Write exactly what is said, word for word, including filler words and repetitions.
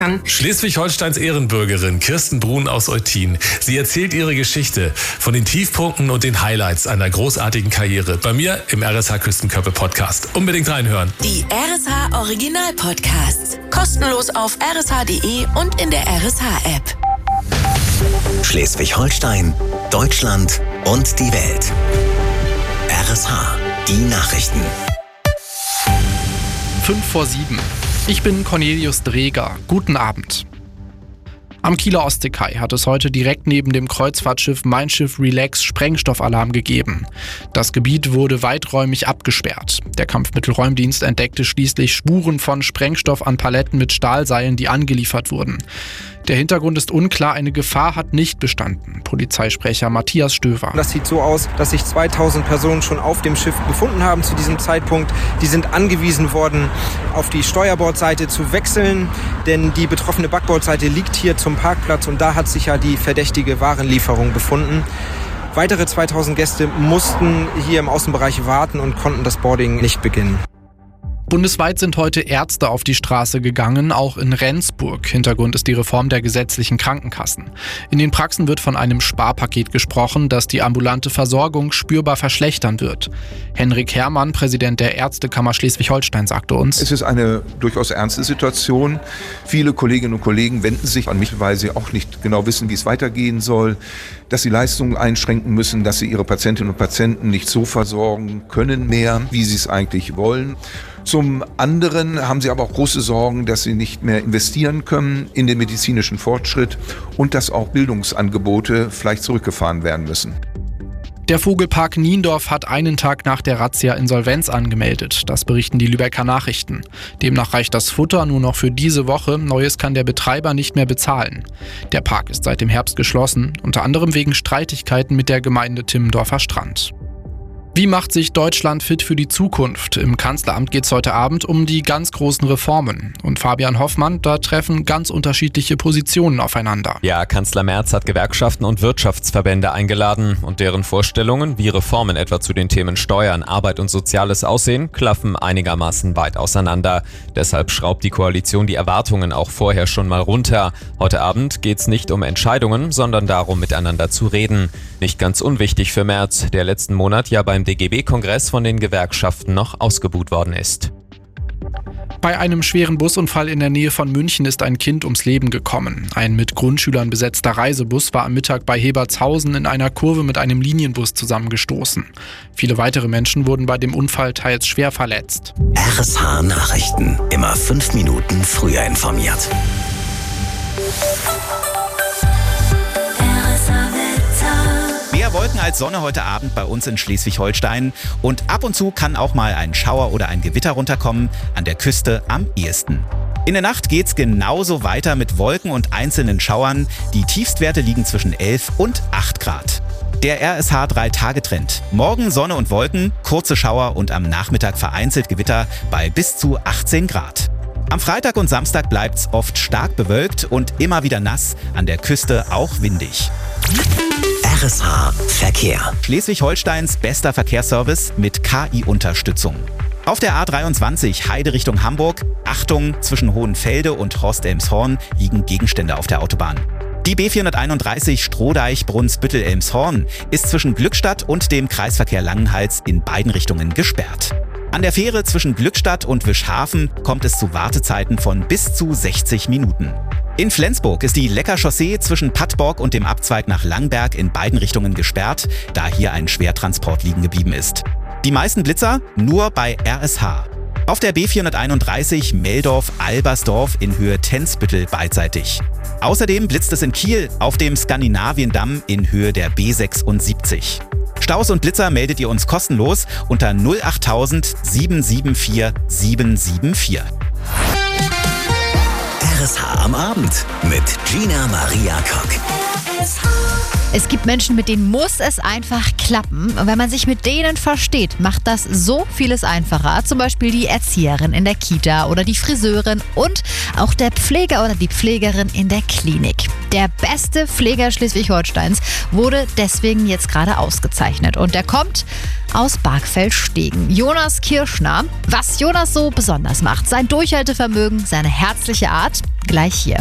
Schleswig-Holsteins Ehrenbürgerin Kirsten Brun aus Eutin. Sie erzählt ihre Geschichte von den Tiefpunkten und den Highlights einer großartigen Karriere. Bei mir im R S H Küstenkörper Podcast. Unbedingt reinhören. Die R S H Original Podcasts. Kostenlos auf r s h punkt d e und in der R S H App. Schleswig-Holstein, Deutschland und die Welt. R S H, die Nachrichten. Fünf vor sieben. Ich bin Cornelius Dreger. Guten Abend. Am Kieler Ostseekai hat es heute direkt neben dem Kreuzfahrtschiff Mein Schiff Relax Sprengstoffalarm gegeben. Das Gebiet wurde weiträumig abgesperrt. Der Kampfmittelräumdienst entdeckte schließlich Spuren von Sprengstoff an Paletten mit Stahlseilen, die angeliefert wurden. Der Hintergrund ist unklar, eine Gefahr hat nicht bestanden. Polizeisprecher Matthias Stöver. Das sieht so aus, dass sich zweitausend Personen schon auf dem Schiff befunden haben zu diesem Zeitpunkt. Die sind angewiesen worden, auf die Steuerbordseite zu wechseln, denn die betroffene Backbordseite liegt hier zum Parkplatz und da hat sich ja die verdächtige Warenlieferung befunden. Weitere zweitausend Gäste mussten hier im Außenbereich warten und konnten das Boarding nicht beginnen. Bundesweit sind heute Ärzte auf die Straße gegangen, auch in Rendsburg. Hintergrund ist die Reform der gesetzlichen Krankenkassen. In den Praxen wird von einem Sparpaket gesprochen, das die ambulante Versorgung spürbar verschlechtern wird. Henrik Herrmann, Präsident der Ärztekammer Schleswig-Holstein, sagte uns: Es ist eine durchaus ernste Situation. Viele Kolleginnen und Kollegen wenden sich an mich, weil sie auch nicht genau wissen, wie es weitergehen soll, dass sie Leistungen einschränken müssen, dass sie ihre Patientinnen und Patienten nicht so versorgen können mehr, wie sie es eigentlich wollen. Zum anderen haben sie aber auch große Sorgen, dass sie nicht mehr investieren können in den medizinischen Fortschritt und dass auch Bildungsangebote vielleicht zurückgefahren werden müssen. Der Vogelpark Niendorf hat einen Tag nach der Razzia Insolvenz angemeldet. Das berichten die Lübecker Nachrichten. Demnach reicht das Futter nur noch für diese Woche. Neues kann der Betreiber nicht mehr bezahlen. Der Park ist seit dem Herbst geschlossen, unter anderem wegen Streitigkeiten mit der Gemeinde Timmendorfer Strand. Wie macht sich Deutschland fit für die Zukunft? Im Kanzleramt geht es heute Abend um die ganz großen Reformen. Und Fabian Hoffmann, da treffen ganz unterschiedliche Positionen aufeinander. Ja, Kanzler Merz hat Gewerkschaften und Wirtschaftsverbände eingeladen. Und deren Vorstellungen, wie Reformen etwa zu den Themen Steuern, Arbeit und Soziales aussehen, klaffen einigermaßen weit auseinander. Deshalb schraubt die Koalition die Erwartungen auch vorher schon mal runter. Heute Abend geht es nicht um Entscheidungen, sondern darum, miteinander zu reden. Nicht ganz unwichtig für Merz, der letzten Monat ja beim D G B-Kongress von den Gewerkschaften noch ausgebuht worden ist. Bei einem schweren Busunfall in der Nähe von München ist ein Kind ums Leben gekommen. Ein mit Grundschülern besetzter Reisebus war am Mittag bei Hebertshausen in einer Kurve mit einem Linienbus zusammengestoßen. Viele weitere Menschen wurden bei dem Unfall teils schwer verletzt. R S H Nachrichten. Immer fünf Minuten früher informiert. Mehr Wolken als Sonne heute Abend bei uns in Schleswig-Holstein. Und ab und zu kann auch mal ein Schauer oder ein Gewitter runterkommen, an der Küste am ehesten. In der Nacht geht's genauso weiter mit Wolken und einzelnen Schauern. Die Tiefstwerte liegen zwischen elf und acht Grad. Der R S H drei Tage Trend. Morgen Sonne und Wolken, kurze Schauer und am Nachmittag vereinzelt Gewitter bei bis zu achtzehn Grad. Am Freitag und Samstag bleibt's oft stark bewölkt und immer wieder nass, an der Küste auch windig. R S H Verkehr. Schleswig-Holsteins bester Verkehrsservice mit K I-Unterstützung. Auf der A dreiundzwanzig Heide Richtung Hamburg, Achtung, zwischen Hohenfelde und Horst-Elmshorn liegen Gegenstände auf der Autobahn. Die B vierhunderteinunddreißig Strohdeich-Brunsbüttel-Elmshorn ist zwischen Glückstadt und dem Kreisverkehr Langenhals in beiden Richtungen gesperrt. An der Fähre zwischen Glückstadt und Wischhafen kommt es zu Wartezeiten von bis zu sechzig Minuten. In Flensburg ist die Lecker-Chaussee zwischen Pattborg und dem Abzweig nach Langberg in beiden Richtungen gesperrt, da hier ein Schwertransport liegen geblieben ist. Die meisten Blitzer nur bei R S H. Auf der B vierhunderteinunddreißig Meldorf-Albersdorf in Höhe Tenzbüttel beidseitig. Außerdem blitzt es in Kiel auf dem Skandinaviendamm in Höhe der B sechsundsiebzig. Staus und Blitzer meldet ihr uns kostenlos unter null achttausend sieben sieben vier sieben sieben vier. R S H am Abend mit Gina Maria Kock. Es gibt Menschen, mit denen muss es einfach klappen. Und wenn man sich mit denen versteht, macht das so vieles einfacher. Zum Beispiel die Erzieherin in der Kita oder die Friseurin und auch der Pfleger oder die Pflegerin in der Klinik. Der beste Pfleger Schleswig-Holsteins wurde deswegen jetzt gerade ausgezeichnet. Und der kommt aus Bargfellstegen. Jonas Kirschner. Was Jonas so besonders macht, sein Durchhaltevermögen, seine herzliche Art, gleich hier.